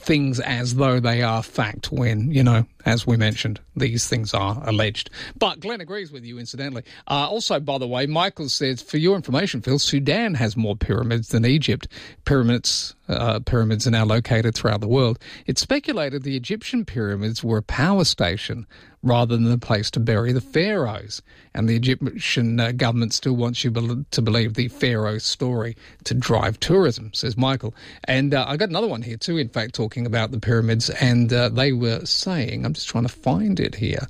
things as though they are fact when, as we mentioned, these things are alleged. But Glenn agrees with you, incidentally. Also, by the way, Michael says, for your information, Phil, Sudan has more pyramids than Egypt. Pyramids are now located throughout the world. It's speculated the Egyptian pyramids were a power station rather than a place to bury the pharaohs. And the Egyptian government still wants you to believe the pharaoh story to drive tourism, says Michael. And I got another one here too, in fact, talking about the pyramids. And they were saying, I'm just trying to find it here,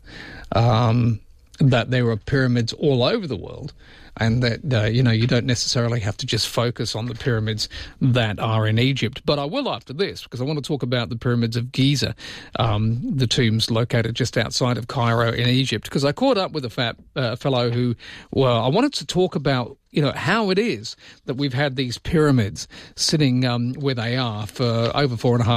that there are pyramids all over the world. And that, you don't necessarily have to just focus on the pyramids that are in Egypt. But I will after this, because I want to talk about the pyramids of Giza, the tombs located just outside of Cairo in Egypt, because I caught up with a fellow who, I wanted to talk about, how it is that we've had these pyramids sitting where they are for over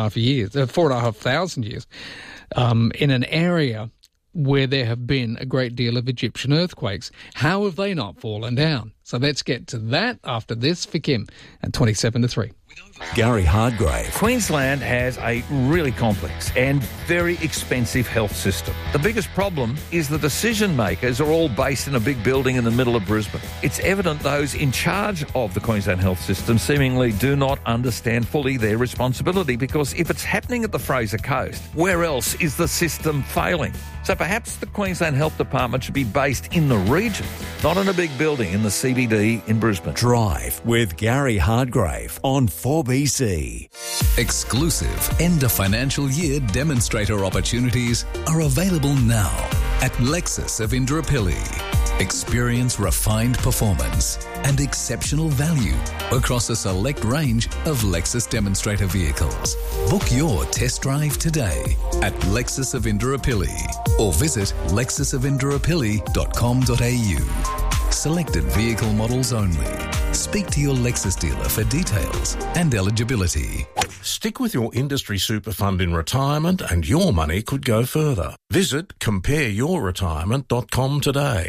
4,500 years, in an area where there have been a great deal of Egyptian earthquakes. How have they not fallen down? So let's get to that after this for Kim at 27-3. Gary Hardgrave. Queensland has a really complex and very expensive health system. The biggest problem is the decision makers are all based in a big building in the middle of Brisbane. It's evident those in charge of the Queensland health system seemingly do not understand fully their responsibility, because if it's happening at the Fraser Coast, where else is the system failing? So perhaps the Queensland Health Department should be based in the region, not in a big building in the CBD in Brisbane. Drive with Gary Hardgrave on 4BC. Exclusive end of financial year demonstrator opportunities are available now at Lexus of Indooroopilly. Experience refined performance and exceptional value across a select range of Lexus demonstrator vehicles. Book your test drive today at Lexus of Indooroopilly or visit lexusofindooroopilly.com.au. Selected vehicle models only. Speak to your Lexus dealer for details and eligibility. Stick with your industry super fund in retirement and your money could go further. Visit compareyourretirement.com today.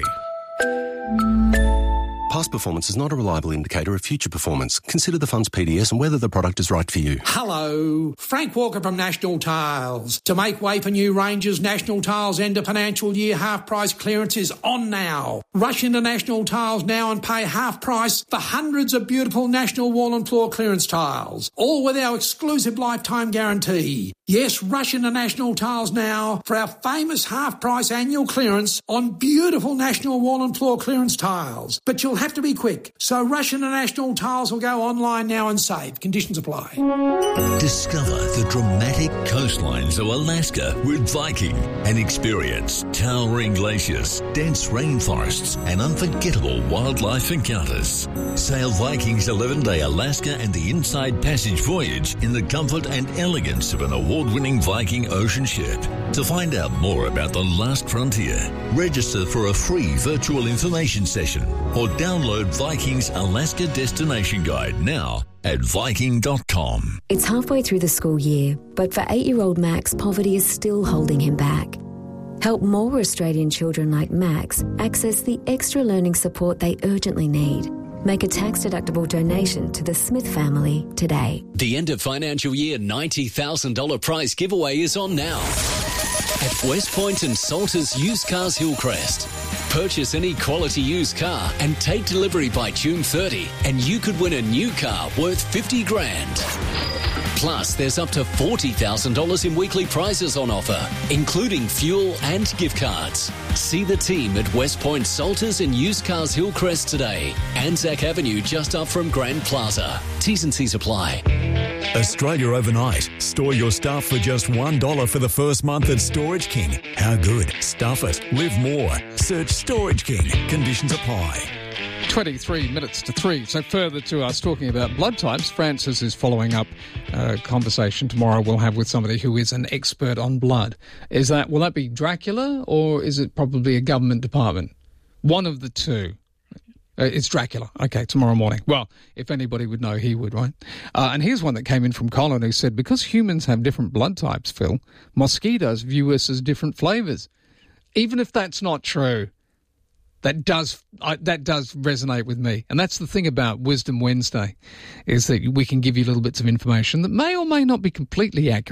Past performance is not a reliable indicator of future performance. Consider the fund's PDS and whether the product is right for you. Hello, Frank Walker from National Tiles. To make way for new ranges, National Tiles end of financial year half price clearance is on now. Rush into National Tiles now and pay half price for hundreds of beautiful National wall and floor clearance tiles, all with our exclusive lifetime guarantee. Yes, rush into National Tiles now for our famous half price annual clearance on beautiful National wall and floor clearance tiles. But you'll have to be quick. So rush into National Tiles or go online now and save. Conditions apply. Discover the dramatic coastlines of Alaska with Viking and experience towering glaciers, dense rainforests and unforgettable wildlife encounters. Sail Viking's 11-day Alaska and the Inside Passage voyage in the comfort and elegance of an award-winning Viking ocean ship. To find out more about the last frontier, register for a free virtual information session or download Viking's Alaska Destination Guide now at Viking.com. It's halfway through the school year, but for 8-year-old Max, poverty is still holding him back. Help more Australian children like Max access the extra learning support they urgently need. Make a tax-deductible donation to the Smith family today. The end of financial year $90,000 prize giveaway is on now at West Point and Salters Used Cars Hillcrest. Purchase any quality used car and take delivery by June 30 and you could win a new car worth $50,000. Plus, there's up to $40,000 in weekly prizes on offer, including fuel and gift cards. See the team at West Point Salters and Used Cars Hillcrest today. Anzac Avenue just up from Grand Plaza. T's and C's apply. Australia overnight. Store your stuff for just $1 for the first month at Storage King. How good? Stuff it. Live more. Search Storage King. Conditions apply. 23 minutes to 3. So further to us talking about blood types, Francis is following up a conversation tomorrow we'll have with somebody who is an expert on blood. Will that be Dracula or is it probably a government department? One of the two. It's Dracula. Okay, tomorrow morning. Well, if anybody would know, he would, right? And here's one that came in from Colin who said, because humans have different blood types, Phil, mosquitoes view us as different flavours. Even if that's not true, that does resonate with me. And that's the thing about Wisdom Wednesday, is that we can give you little bits of information that may or may not be completely accurate.